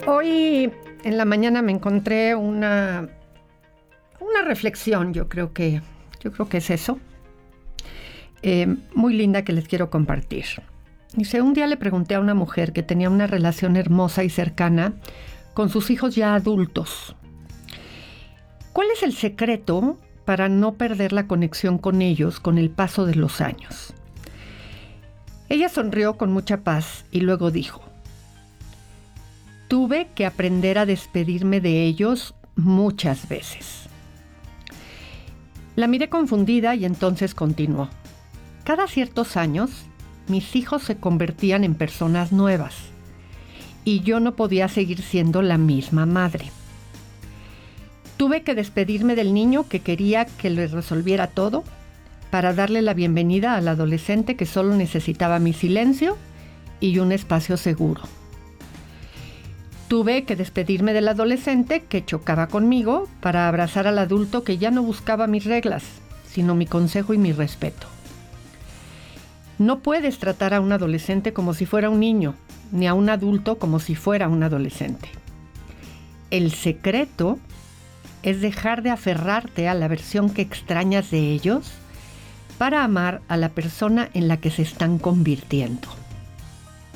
Hoy en la mañana me encontré una reflexión, yo creo que es eso, muy linda que les quiero compartir. Dice, un día le pregunté a una mujer que tenía una relación hermosa y cercana con sus hijos ya adultos. ¿Cuál es el secreto para no perder la conexión con ellos con el paso de los años? Ella sonrió con mucha paz y luego dijo, tuve que aprender a despedirme de ellos muchas veces. La miré confundida y entonces continuó. Cada ciertos años, mis hijos se convertían en personas nuevas y yo no podía seguir siendo la misma madre. Tuve que despedirme del niño que quería que le resolviera todo para darle la bienvenida al adolescente que solo necesitaba mi silencio y un espacio seguro. Tuve que despedirme del adolescente que chocaba conmigo para abrazar al adulto que ya no buscaba mis reglas, sino mi consejo y mi respeto. No puedes tratar a un adolescente como si fuera un niño, ni a un adulto como si fuera un adolescente. El secreto es dejar de aferrarte a la versión que extrañas de ellos para amar a la persona en la que se están convirtiendo.